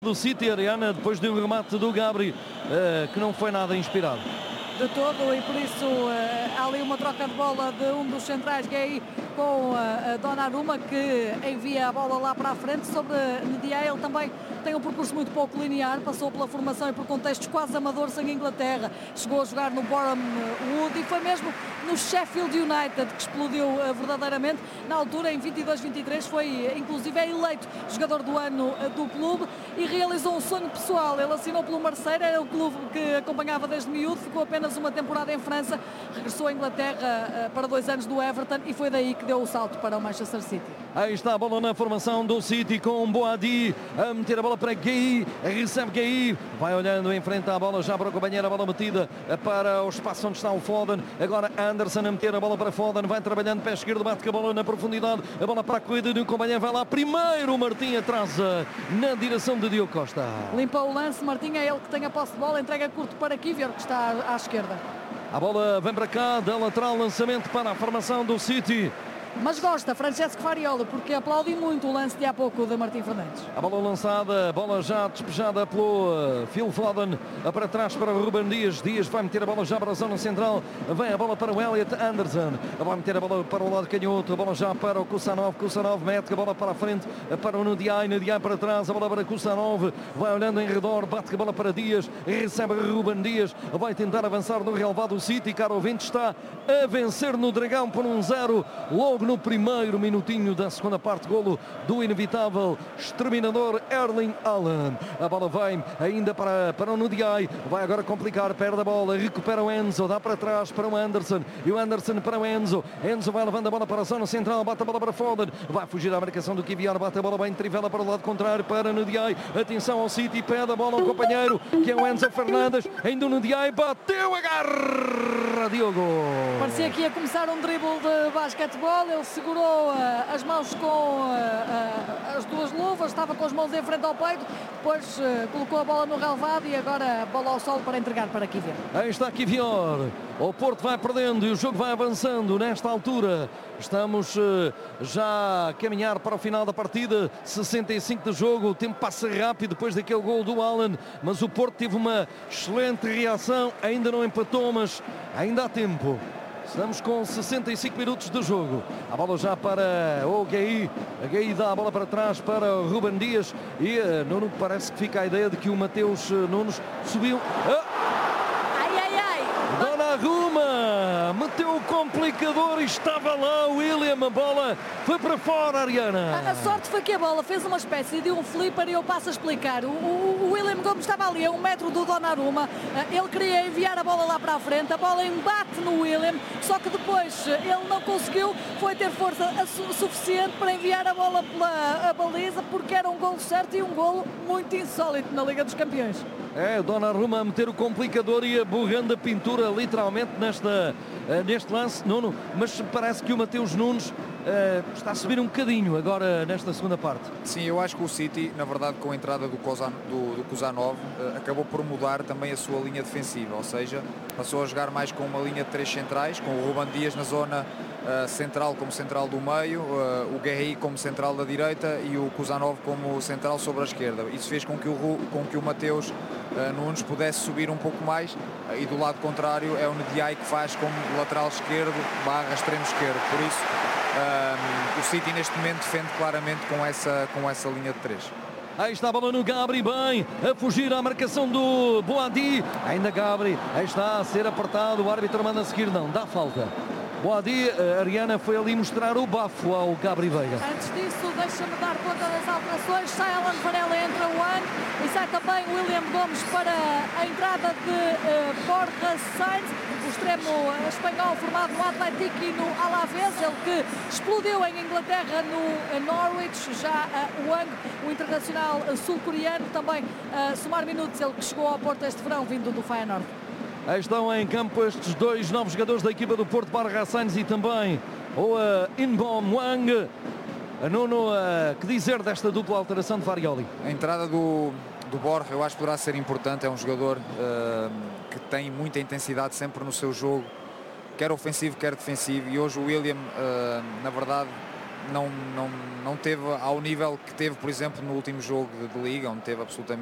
do City, Ariana, depois de um remate do Gabri que não foi nada inspirado de todo, e por isso há ali uma troca de bola de um dos centrais Gay com Donnarumma, que envia a bola lá para a frente sobre Ndiaye. Ele também tem um percurso muito pouco linear, passou pela formação e por contextos quase amadores em Inglaterra, chegou a jogar no Bournemouth e foi mesmo no Sheffield United que explodiu verdadeiramente. Na altura, em 22-23, foi inclusive eleito jogador do ano do clube e realizou um sonho pessoal. Ele assinou pelo Marseille, era o clube que acompanhava desde miúdo, ficou apenas uma temporada em França, regressou à Inglaterra para 2 anos do Everton e foi daí que deu o salto para o Manchester City. Aí está a bola na formação do City com Boadi a meter a bola para Gay, recebe Gay, vai olhando em frente à bola já para o companheiro, a bola metida para o espaço onde está o Foden, agora Anderson a meter a bola para Foden, vai trabalhando pé esquerdo, bate com a bola na profundidade, a bola para a corrida do companheiro, vai lá primeiro, Martim atrasa na direção de Diogo Costa. Limpa o lance, Martim é ele que tem a posse de bola, entrega curto para Kivior, que está à esquerda. A bola vem para cá, da lateral, lançamento para a formação do City. Mas gosta Francesco Farioli, porque aplaudi muito o lance de há pouco de Martim Fernandes. A bola lançada, a bola já despejada pelo Phil Foden, para trás para o Ruben Dias. Dias vai meter a bola já para a zona central, vem a bola para o Elliot Anderson, vai meter a bola para o lado canhoto, a bola já para o Kusanov, Kusanov mete a bola para a frente, para o Ndiaye, Ndiaye para trás, a bola para Kusanov, vai olhando em redor, bate a bola para Dias, recebe Ruben Dias, vai tentar avançar no relevado City. Caro ouvinte, está a vencer no Dragão por 1-0, logo no primeiro minutinho da segunda parte, golo do inevitável exterminador Erling Haaland. A bola vem ainda para o Ndiaye, vai agora complicar, perde a bola, recupera o Enzo, dá para trás para o Anderson, e o Anderson para o Enzo. Enzo vai levando a bola para a zona central, bate a bola para Foden, vai fugir à marcação do Kivior, bate a bola bem, trivela para o lado contrário para o Ndiaye. Atenção ao City, pede a bola ao companheiro, que é o Enzo Fernandes, ainda o Ndiaye, bateu, agarra Diogo. Parecia que ia começar um dribble de basquetebol, ele segurou as mãos com as duas luvas, estava com as mãos em frente ao peito, depois colocou a bola no relvado e agora a bola ao solo para entregar para Kivior. Aí está Kivior, o Porto vai perdendo e o jogo vai avançando nesta altura. Estamos já a caminhar para o final da partida, 65 de jogo, o tempo passa rápido depois daquele gol do Haaland, mas o Porto teve uma excelente reação, ainda não empatou, mas ainda há tempo. Estamos com 65 minutos de jogo. A bola já para o Gay. A Gay dá a bola para trás para o Ruben Dias. E Nuno, parece que fica a ideia de que o Mateus Nunes subiu. Donnarumma meteu o complicador e estava lá o William. A bola foi para fora, Ariana. A sorte foi que a bola fez uma espécie de um flipper e eu passo a explicar. O William Gomes estava ali a 1 metro do Donnarumma. Ele queria enviar a bola lá para a frente. A bola embate no William, só que depois ele não conseguiu. Foi ter força suficiente para enviar a bola pela baliza, porque era um golo certo e um golo muito insólito na Liga dos Campeões. É, o Donnarumma a meter o complicador e a borrando a pintura literalmente neste lance, Nuno, mas parece que o Mateus Nunes está a subir um bocadinho agora nesta segunda parte. Sim, eu acho que o City, na verdade, com a entrada do Kusanov, acabou por mudar também a sua linha defensiva, ou seja, passou a jogar mais com uma linha de 3 centrais, com o Ruben Dias na zona central como central do meio, o Guerri como central da direita e o Kusanov como central sobre a esquerda. Isso fez com que o Mateus Nunes pudesse subir um pouco mais, e do lado contrário é o Ndiaye que faz como lateral esquerdo / extremo esquerdo. Por isso o City neste momento defende claramente com essa linha de 3. Aí está a bola no Gabri, bem a fugir à marcação do Boadi. Ainda Gabri, aí está a ser apertado, o árbitro manda seguir, não, dá falta. Boadi, a Ariana foi ali mostrar o bafo ao Gabri Veiga. Antes disso, deixa-me dar conta das alterações. Sai Alan Varela, entra o Wang e sai também William Gomes para a entrada de Borja Sainz, o extremo espanhol formado no Atlético e no Alavés, ele que explodiu em Inglaterra no Norwich. Já o Wang, o internacional sul-coreano, também somar minutos, ele que chegou ao Porto este verão vindo do Feyenoord. Aí estão em campo estes dois novos jogadores da equipa do Porto, Borja Sainz e também o Inbom Wang. Nuno, que dizer desta dupla alteração de Farioli? A entrada do Borja eu acho que poderá ser importante, é um jogador que tem muita intensidade sempre no seu jogo, quer ofensivo, quer defensivo, e hoje o William, na verdade, não teve ao nível que teve, por exemplo, no último jogo de Liga, onde teve absolutamente